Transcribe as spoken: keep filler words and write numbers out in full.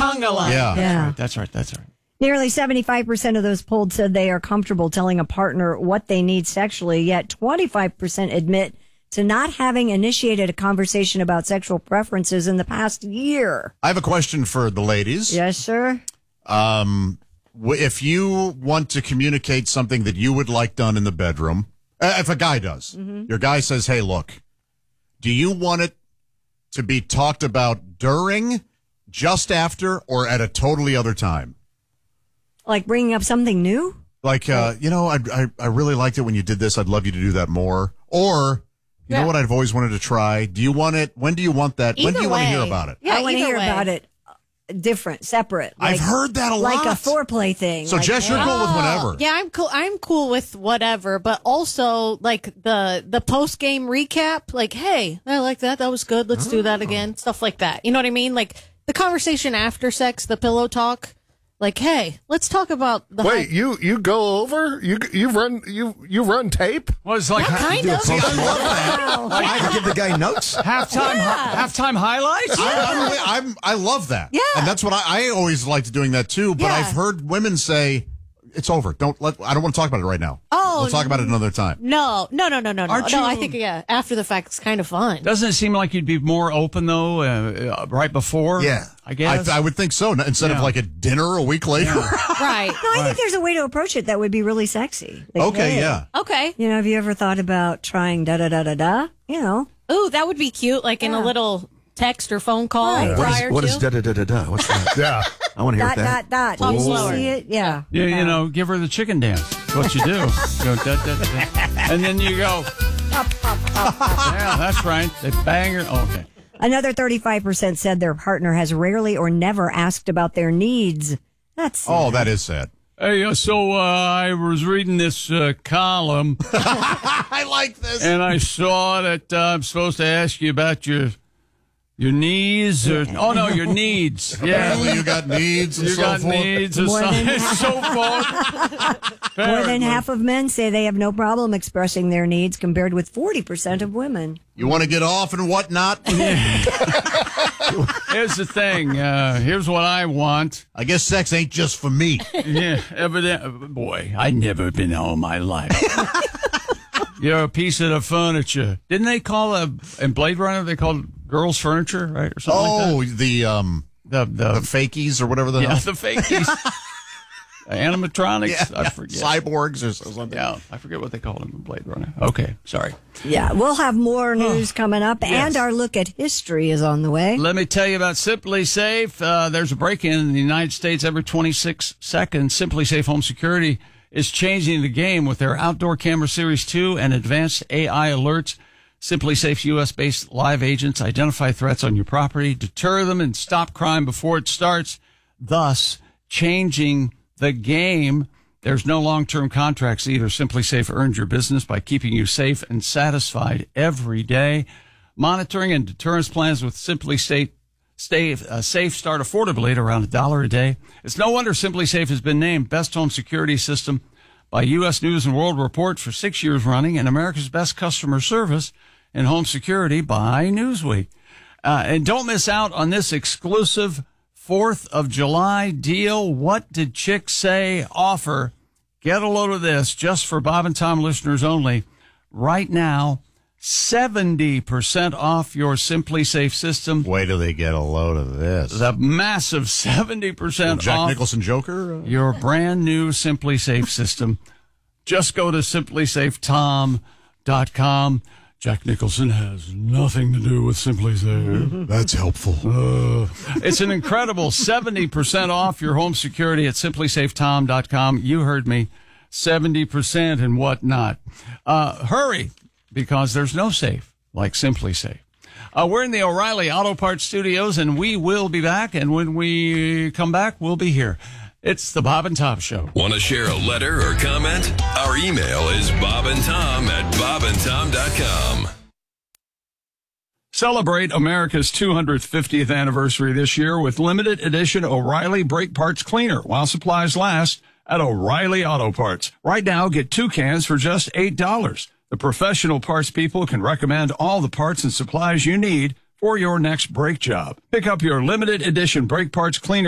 Tonga-la. Yeah. Yeah. That's right. That's right. Nearly seventy-five percent of those polled said they are comfortable telling a partner what they need sexually, yet twenty-five percent admit to not having initiated a conversation about sexual preferences in the past year. I have a question for the ladies. Yes, sir. Um, w- if you want to communicate something that you would like done in the bedroom, uh, if a guy does, Mm-hmm. your guy says, hey, look, do you want it to be talked about during, just after, or at a totally other time? Like bringing up something new? Like, uh, you know, I, I I really liked it when you did this. I'd love you to do that more. Or, you Yeah. know what I've always wanted to try? Do you want it? When do you want that? when Either do you want to way. hear about it? Yeah, I want to either hear way. about it uh, different, separate. I've like- heard that a Like lot. a foreplay thing. So, like, Jess, you're hey, cool with whatever. Yeah, I'm cool. I'm cool with whatever, but also like the the post game recap. Like, hey, I like that. That was good. Let's do that again. Stuff like that. You know what I mean? Like the conversation after sex, the pillow talk. Like, hey, let's talk about the. Wait, hy- you you go over? You you run you you run tape? Well, it's like Yeah, kind Do a of. post- wow. I give the guy notes. halftime Yeah. halftime highlights. I, I'm, I'm I love that. Yeah. and that's what I, I always liked doing that too. But Yeah. I've heard women say it's over. Don't let. I don't want to talk about it right now. Oh, we'll talk about it another time. No, no, no, no, no, no. Aren't No, you- I think yeah. After the fact, it's kind of fun. Doesn't it seem like you'd be more open, though, uh, uh, right before? Yeah. I guess. I, I would think so. Instead of Yeah. like a dinner a week later. Right. No, I think there's a way to approach it that would be really sexy. Like, Okay, hey, yeah. Okay. You know, have you ever thought about trying da da da da da? You know, Ooh, that would be cute. Like in a Yeah. little text or phone call Right. What prior is, what to. is da da da da da? What's that? Yeah. I want to hear dot that. dot dot. Talk You slower. see it? Yeah. You, yeah. you know, give her the chicken dance. That's what you do. You go, da, da, da. And then you go, yeah, that's right. They bang her. Oh, okay. Another thirty-five percent said their partner has rarely or never asked about their needs. That's Oh, that is sad. Hey, uh, so uh, I was reading this uh, column, I like this. and I saw that uh, I'm supposed to ask you about your your knees. Or, oh, no, your needs. Apparently, Yeah. you got needs and You so got forth. needs or More than- something, so forth. more than half of men say they have no problem expressing their needs, compared with forty percent of women. You want to get off and whatnot? Here's the thing. Uh, here's what I want. I guess sex ain't just for me. Yeah, evident. Boy, I never been all my life. You're a piece of the furniture. Didn't they call a in Blade Runner? They called girls furniture, right, or something Oh, like the um, that. The the the fakies or whatever the yeah, hell. the fakies, animatronics. Yeah, I yeah. forget. Cyborgs or something. Yeah, I forget what they called them in Blade Runner. Okay, sorry. Yeah, we'll have more news coming up, and our look at history is on the way. Let me tell you about Simply Safe. Uh, there's a break-in in the United States every twenty-six seconds. Simply Safe Home Security is changing the game with their Outdoor Camera Series two and advanced A I alerts. Simply Safe's U S-based live agents identify threats on your property, deter them, and stop crime before it starts, thus changing the game. There's no long-term contracts either. Simply Safe earns your business by keeping you safe and satisfied every day. Monitoring and deterrence plans with Simply Safe Stay uh, safe start affordably at around a dollar a day. It's no wonder Simply Safe has been named Best Home Security System by U S News and World Report for six years running, and America's Best Customer Service in Home Security by Newsweek. Uh, and don't miss out on this exclusive fourth of July deal. What did Chick Say offer? Get a load of this just for Bob and Tom listeners only. Right now, seventy percent off your Simply Safe system. Wait till they get a load of this. The massive seventy percent Jack off Nicholson Joker? Uh, your brand new Simply Safe system. Just go to simply safe tom dot com. Jack Nicholson has nothing to do with Simply Safe. That's helpful. Uh, it's an incredible seventy percent off your home security at simply safe tom dot com. You heard me. seventy percent and whatnot. Uh, hurry, because there's no safe like Simply Safe. Uh, we're in the O'Reilly Auto Parts Studios, and we will be back. And when we come back, we'll be here. It's the Bob and Tom Show. Want to share a letter or comment? Our email is bobandtom at bob and tom dot com. Celebrate America's two hundred fiftieth anniversary this year with limited edition O'Reilly Brake Parts Cleaner while supplies last at O'Reilly Auto Parts. Right now, get two cans for just eight dollars. The professional parts people can recommend all the parts and supplies you need for your next brake job. Pick up your limited edition brake parts cleaner